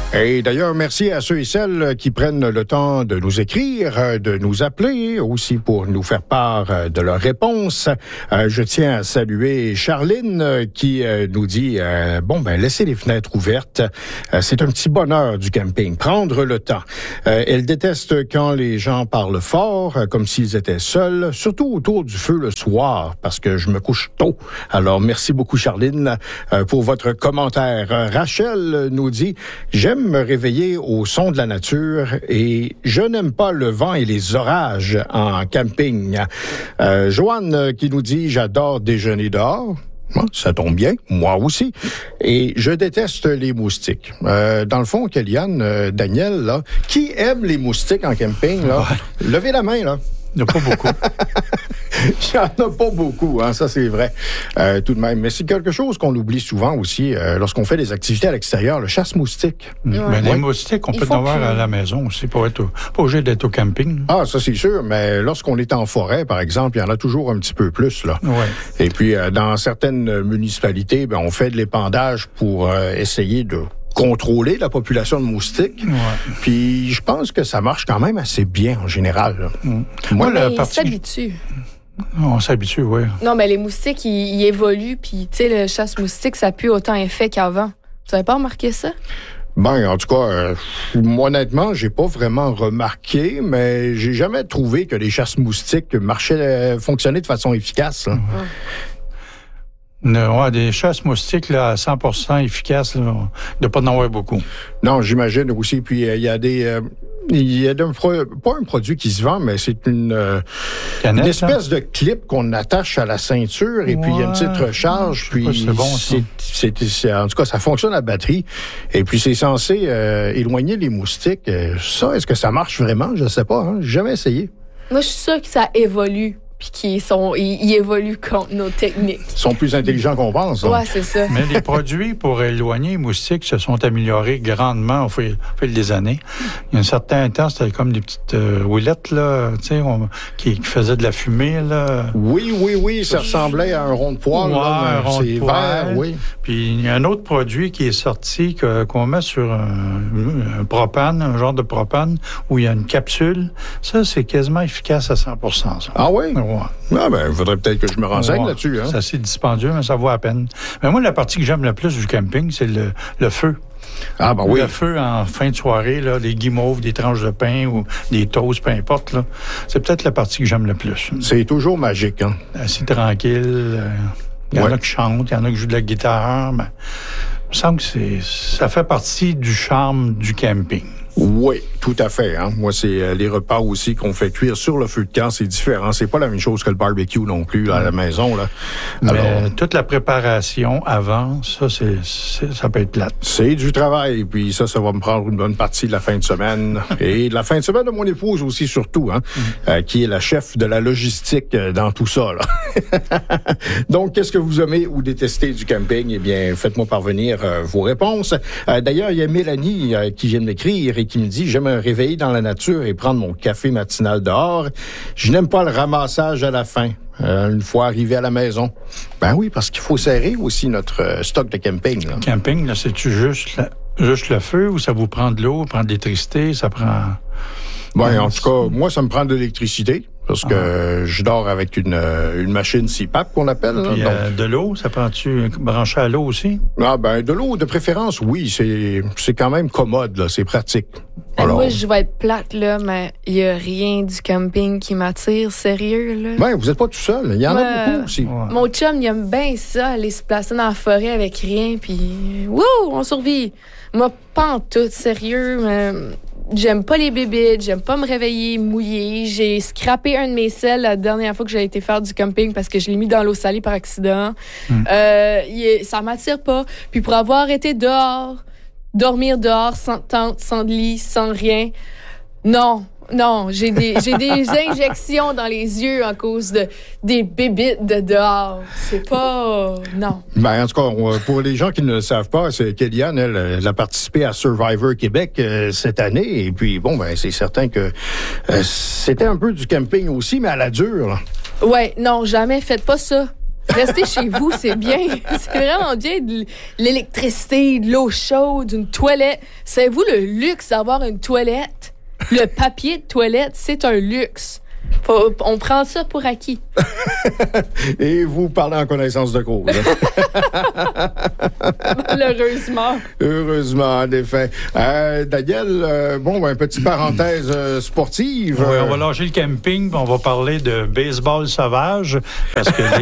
Et d'ailleurs, merci à ceux et celles qui prennent le temps de nous écrire, de nous appeler, aussi pour nous faire part de leurs réponses. Je tiens à saluer Charline qui nous dit laissez les fenêtres ouvertes. C'est un petit bonheur du camping, prendre le temps. Elle déteste quand les gens parlent fort, comme s'ils étaient seuls, surtout autour du feu le soir, parce que je me couche tôt. Alors, merci beaucoup, Charline, pour votre commentaire. Rachel nous dit « J'aime me réveiller au son de la nature et je n'aime pas le vent et les orages en camping. » Joanne qui nous dit « J'adore déjeuner dehors. » Ça tombe bien, moi aussi. Et je déteste les moustiques. Dans le fond, Kellyanne, Daniel, là, qui aime les moustiques en camping, là? Ouais. Levez la main, là. Il n'y en a pas beaucoup. Il n'y en a pas beaucoup, hein, ça c'est vrai, tout de même. Mais c'est quelque chose qu'on oublie souvent aussi lorsqu'on fait des activités à l'extérieur, le chasse-moustique. Ouais. Mais les moustiques, on peut en avoir à la maison aussi, pas obligé d'être au camping. Ah, ça c'est sûr, mais lorsqu'on est en forêt, par exemple, il y en a toujours un petit peu plus, là. Ouais. Et puis, dans certaines municipalités, on fait de l'épandage pour essayer de contrôler la population de moustiques. Ouais. Puis je pense que ça marche quand même assez bien en général. Moi, ils s'habituent. On s'habitue, oui. Non, mais les moustiques, ils évoluent, puis tu sais, le chasse-moustique, ça n'a plus autant effet qu'avant. Vous n'avez pas remarqué ça? En tout cas, moi, honnêtement, j'ai pas vraiment remarqué, mais j'ai jamais trouvé que les chasses-moustiques fonctionnaient de façon efficace. Là. Des chasses moustiques là, à 100% efficaces, là, de pas en avoir beaucoup. Non, j'imagine aussi. Puis il y a pas un produit qui se vend, mais c'est une espèce de clip qu'on attache à la ceinture et puis il y a une petite recharge. Puis c'est bon, ça. En tout cas, ça fonctionne à batterie. Et puis c'est censé éloigner les moustiques. Ça, est-ce que ça marche vraiment? Je sais pas. J'ai jamais essayé. Moi, je suis sûre que ça évolue. Puis ils évoluent contre nos techniques. Ils sont plus intelligents qu'on pense. Oui, c'est ça. Mais les produits pour éloigner les moustiques se sont améliorés grandement au fil des années. Il y a un certain temps, c'était comme des petites roulettes, là, tu sais, qui faisaient de la fumée, là. Oui, ça ressemblait à un rond de poêle. Un rond de poêle. Vert, oui. Puis il y a un autre produit qui est sorti qu'on met sur un propane, un genre de propane, où il y a une capsule. Ça, c'est quasiment efficace à 100%. Ça. Ah oui? Ah il faudrait peut-être que je me renseigne là-dessus. Hein? C'est assez dispendieux, mais ça vaut à peine. Mais moi, la partie que j'aime le plus du camping, c'est le feu. Ah, oui. Le feu en fin de soirée, là, des guimauves, des tranches de pain ou des toasts, peu importe. Là. C'est peut-être la partie que j'aime le plus. C'est toujours magique. Hein? Assez tranquille. Il y en a qui chantent, il y en a qui jouent de la guitare. Mais il me semble que ça fait partie du charme du camping. Oui, tout à fait. Hein? Moi, c'est les repas aussi qu'on fait cuire sur le feu de camp, c'est différent. C'est pas la même chose que le barbecue non plus là, à la maison. Là. Mais toute la préparation avant, ça peut être plate. C'est du travail, puis ça va me prendre une bonne partie de la fin de semaine. Et de la fin de semaine de mon épouse aussi, surtout, hein, qui est la chef de la logistique dans tout ça. Là. Donc, qu'est-ce que vous aimez ou détestez du camping? Eh bien, faites-moi parvenir vos réponses. D'ailleurs, il y a Mélanie qui vient de m'écrire et qui me dit « J'aime me réveiller dans la nature et prendre mon café matinal dehors. Je n'aime pas le ramassage à la fin, une fois arrivé à la maison. » Ben oui, parce qu'il faut serrer aussi notre stock de camping. Là. Camping, là, c'est-tu juste le feu ou ça vous prend de l'eau, prend de l'électricité, ça prend... En tout cas, moi, ça me prend de l'électricité. Parce que je dors avec une machine CPAP qu'on appelle. Là, donc. De l'eau, ça prend-tu branché à l'eau aussi? De l'eau, de préférence, oui. C'est quand même commode, là. C'est pratique. Alors... Moi, je vais être plate, là, mais il n'y a rien du camping qui m'attire, sérieux, là. Vous n'êtes pas tout seul. Il y en a beaucoup aussi. Ouais. Mon chum, il aime bien ça, aller se placer dans la forêt avec rien, puis wouh, on survit. Moi, pas en tout, sérieux, mais... J'aime pas les bébites, j'aime pas me réveiller mouillée. J'ai scrappé un de mes selles la dernière fois que j'ai été faire du camping parce que je l'ai mis dans l'eau salée par accident. Ça m'attire pas. Puis pour avoir été dehors, dormir dehors, sans tente, sans lit, sans rien, non, j'ai des injections dans les yeux à cause des bébites de dehors. C'est pas... Non. En tout cas, pour les gens qui ne le savent pas, c'est Kellyanne, elle a participé à Survivor Québec cette année. Et puis, c'est certain que c'était un peu du camping aussi, mais à la dure. Ouais, non, jamais. Faites pas ça. Rester chez vous, c'est bien. C'est vraiment bien. De l'électricité, de l'eau chaude, une toilette. Savez-vous le luxe d'avoir une toilette? Le papier de toilette, c'est un luxe. On prend ça pour acquis. Et vous parlez en connaissance de cause. Malheureusement. Heureusement, en effet. Daniel, petite parenthèse sportive. Oui, on va lâcher le camping, on va parler de baseball sauvage, parce que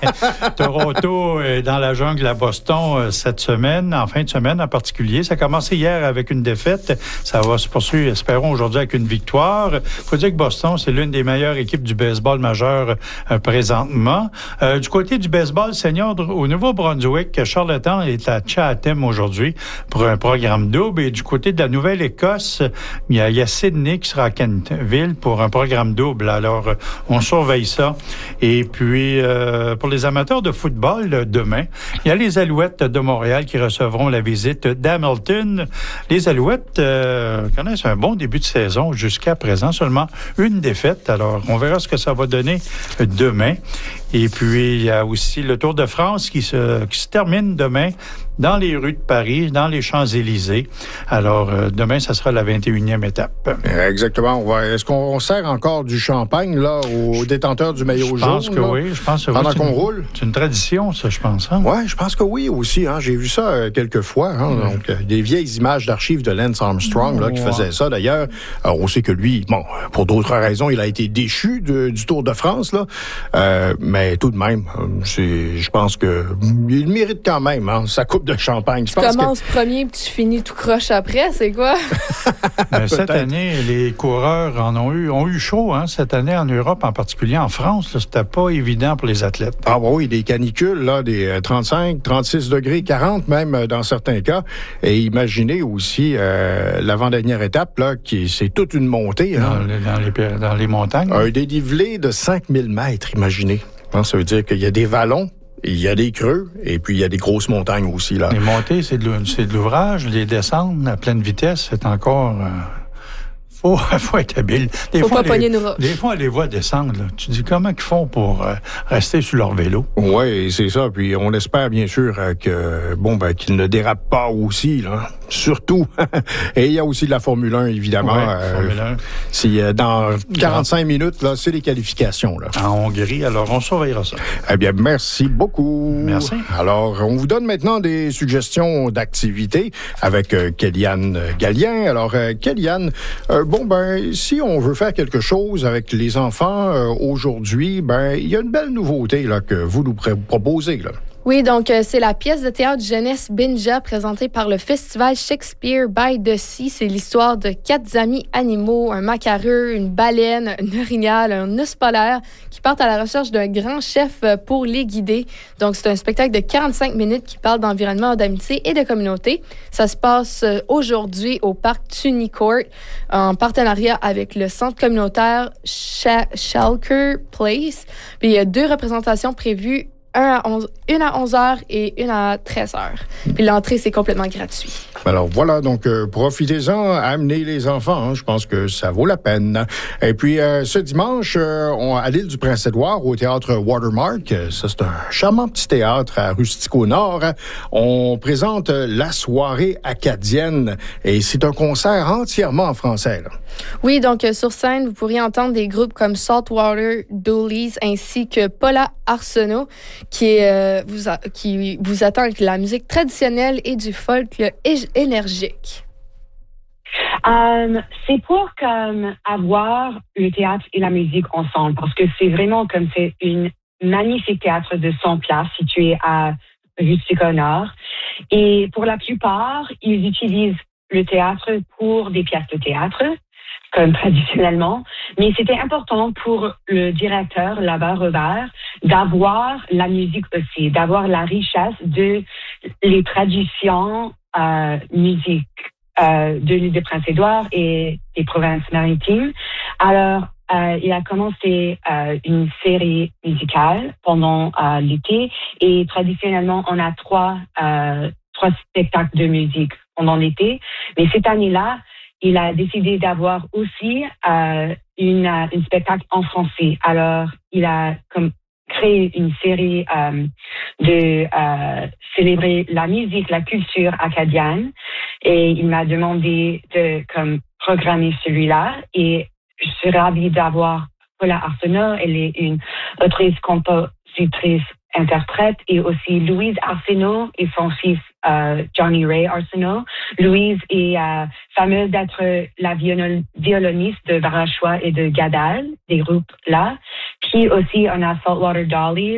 Toronto est dans la jungle à Boston cette semaine, en fin de semaine en particulier. Ça a commencé hier avec une défaite. Ça va se poursuivre, espérons, aujourd'hui avec une victoire. Il faut dire que Boston, c'est l'une des meilleures équipes du baseball majeur présentement. Du côté du baseball senior au Nouveau-Brunswick, Charlottetown est à Chatham aujourd'hui pour un programme double. Et du côté de la Nouvelle-Écosse, il y a Sydney qui sera à Kentville pour un programme double. Alors, on surveille ça. Et puis, pour les amateurs de football, demain, il y a les Alouettes de Montréal qui recevront la visite d'Hamilton. Les Alouettes connaissent un bon début de saison jusqu'à présent, seulement une défaite. Alors, on verra ce que ça va donner demain. Et puis, il y a aussi le Tour de France qui se termine demain dans les rues de Paris, dans les Champs-Élysées. Alors, demain, ça sera la 21e étape. Exactement. Est-ce qu'on sert encore du champagne là aux détenteurs du maillot jaune? Je pense que oui. Je pense que pendant qu'on roule? C'est une tradition, ça, je pense. Hein? Oui, je pense que oui aussi. Hein. J'ai vu ça quelques fois. Hein. Donc, des vieilles images d'archives de Lance Armstrong là, qui faisait ça. D'ailleurs, on sait que lui, pour d'autres raisons, il a été déchu du Tour de France. Là. Mais tout de même, je pense qu'il mérite quand même sa coupe de champagne. Tu commences premier puis tu finis tout croche après, c'est quoi? Mais cette année, les coureurs ont eu chaud, hein, cette année en Europe, en particulier en France. Là, c'était pas évident pour les athlètes. Ah oui, des canicules, là, des 35, 36 degrés, 40 même dans certains cas. Et imaginez aussi l'avant-dernière étape, là, c'est toute une montée. Hein. Dans les montagnes. Un dénivelé de 5000 mètres, imaginez. Ça veut dire qu'il y a des vallons, il y a des creux, et puis il y a des grosses montagnes aussi. Là. Les montées, c'est de l'ouvrage. Les descendre à pleine vitesse, c'est encore... Faut être habile. Des fois, on les voit descendre. Là. Tu dis comment ils font pour rester sur leur vélo? Oui, c'est ça. Puis on espère bien sûr qu'ils ne dérapent pas aussi, là. Surtout. Et il y a aussi de la Formule 1, évidemment. Formule 1. Si, dans 45 minutes, là, c'est les qualifications. Là. En Hongrie, alors on surveillera ça. Eh bien, merci beaucoup. Merci. Alors, on vous donne maintenant des suggestions d'activités avec Kellyanne Gallien. Alors, Kellyanne, si on veut faire quelque chose avec les enfants aujourd'hui, il y a une belle nouveauté là, que vous nous proposez. Là. Oui, donc c'est la pièce de théâtre jeunesse Binja présentée par le Festival Shakespeare by the Sea. C'est l'histoire de 4 amis animaux, un macareux, une baleine, un orignal, un ours polaire qui partent à la recherche d'un grand chef pour les guider. Donc c'est un spectacle de 45 minutes qui parle d'environnement, d'amitié et de communauté. Ça se passe aujourd'hui au parc Tunicourt en partenariat avec le centre communautaire Shalker Place. Puis il y a 2 représentations prévues. Une à 11h et une à 13h. Puis l'entrée, c'est complètement gratuit. Alors voilà, donc profitez-en, amenez les enfants. Hein, je pense que ça vaut la peine. Et puis ce dimanche, à l'île du Prince-Édouard, au théâtre Watermark, ça c'est un charmant petit théâtre à Rustico-Nord, on présente la soirée acadienne. Et c'est un concert entièrement en français. Là. Oui, donc sur scène, vous pourriez entendre des groupes comme Saltwater Doolies ainsi que Paula Arsenault qui vous attend avec la musique traditionnelle et du folk énergique. C'est pour avoir le théâtre et la musique ensemble parce que c'est vraiment c'est une magnifique théâtre de 100 places situé à Rustico-Nord et pour la plupart, ils utilisent le théâtre pour des pièces de théâtre comme traditionnellement, mais c'était important pour le directeur là-bas, Robert, d'avoir la musique aussi, d'avoir la richesse de les traditions musique de l'île de Prince-Édouard et des provinces maritimes. Alors, il a commencé une série musicale pendant l'été et traditionnellement, on a trois spectacles de musique pendant l'été, mais cette année-là, il a décidé d'avoir aussi un spectacle en français. Alors, il a créé une série de célébrer la musique, la culture acadienne, et il m'a demandé de programmer celui-là, et je suis ravie d'avoir Paula Arsenault. Elle est une autrice, compositrice, interprète, et aussi Louise Arsenault et son fils Johnny Ray Arsenault. Louise est fameuse d'être la violoniste de Barachois et de Gadal, des groupes là. Puis aussi on a Saltwater Dolly,